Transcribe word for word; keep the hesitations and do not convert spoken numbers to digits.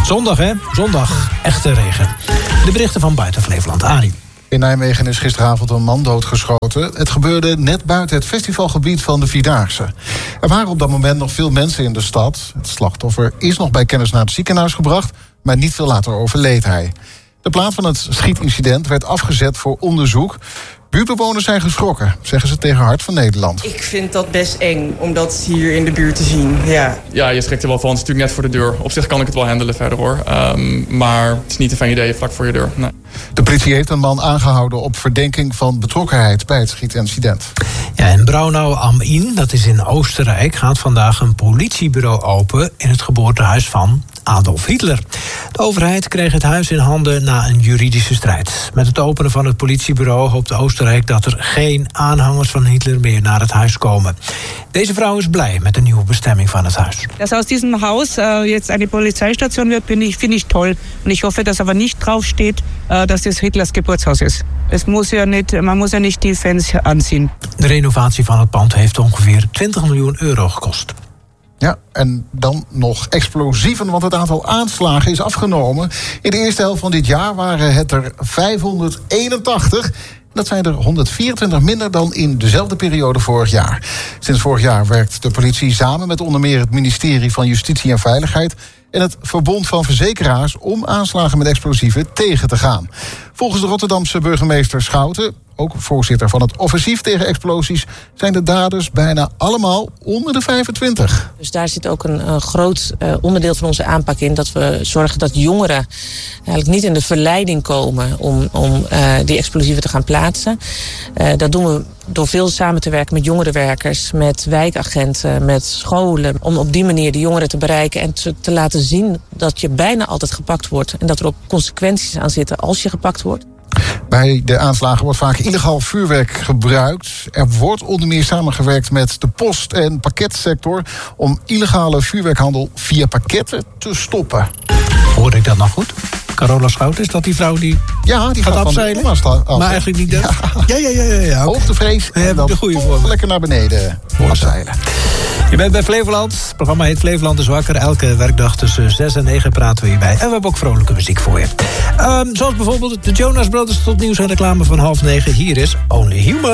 Zondag, hè? Zondag. Echte regen. De berichten van buiten Flevoland. Arie. In Nijmegen is gisteravond een man doodgeschoten. Het gebeurde net buiten het festivalgebied van de Vierdaagse. Er waren op dat moment nog veel mensen in de stad. Het slachtoffer is nog bij kennis naar het ziekenhuis gebracht, maar niet veel later overleed hij. De plaats van het schietincident werd afgezet voor onderzoek. Buurtbewoners zijn geschrokken, zeggen ze tegen Hart van Nederland. Ik vind dat best eng om dat hier in de buurt te zien, ja. Ja, je schrikt er wel van. Het is natuurlijk net voor de deur. Op zich kan ik het wel handelen verder, hoor. Um, maar het is niet een fijn idee vlak voor je deur. Nee. De politie heeft een man aangehouden op verdenking van betrokkenheid bij het schietincident. Ja, in Braunau am Inn, dat is in Oostenrijk, gaat vandaag een politiebureau open in het geboortehuis van Adolf Hitler. De overheid kreeg het huis in handen na een juridische strijd. Met het openen van het politiebureau hoopt Oostenrijk dat er geen aanhangers van Hitler meer naar het huis komen. Deze vrouw is blij met de nieuwe bestemming van het huis. Dat aus diesem Haus uh, jetzt eine Polizeistation wird, finde ich, finde ich toll. Und ich hoffe, dass aber nicht draufsteht, uh, dass das Hitlers Geburtshaus ist. Es muss ja nicht, man muss ja nicht die Fans anziehen. De renovatie van het pand heeft ongeveer twintig miljoen euro gekost. Ja, en dan nog explosieven, want het aantal aanslagen is afgenomen. In de eerste helft van dit jaar waren het er vijfhonderdeenentachtig. Dat zijn er honderdvierentwintig minder dan in dezelfde periode vorig jaar. Sinds vorig jaar werkt de politie samen met onder meer het ministerie van Justitie en Veiligheid en het Verbond van Verzekeraars om aanslagen met explosieven tegen te gaan. Volgens de Rotterdamse burgemeester Schouten, ook voorzitter van het offensief tegen explosies, zijn de daders bijna allemaal onder de vijfentwintig. Dus daar zit ook een, een groot uh, onderdeel van onze aanpak in, dat we zorgen dat jongeren eigenlijk niet in de verleiding komen om, om uh, die explosieven te gaan plaatsen. Uh, dat doen we door veel samen te werken met jongerenwerkers, met wijkagenten, met scholen, om op die manier de jongeren te bereiken en te, te laten zien dat je bijna altijd gepakt wordt en dat er ook consequenties aan zitten als je gepakt wordt. Bij de aanslagen wordt vaak illegaal vuurwerk gebruikt. Er wordt onder meer samengewerkt met de post- en pakketsector om illegale vuurwerkhandel via pakketten te stoppen. Hoorde ik dat nog goed? Carola Schouten, is dat die vrouw die, ja, die gaat, gaat afzeilen? Af, maar eigenlijk niet dat? Ja, ja, ja. ja, ja. Hoogtevrees en ja, dan de goede vorm. Lekker naar beneden afzeilen. Je bent bij Flevoland. Het programma heet Flevoland is wakker. Elke werkdag tussen zes en negen praten we hierbij. En we hebben ook vrolijke muziek voor je. Um, zoals bijvoorbeeld de Jonas Brothers tot nieuws en reclame van half negen. Hier is Only Human.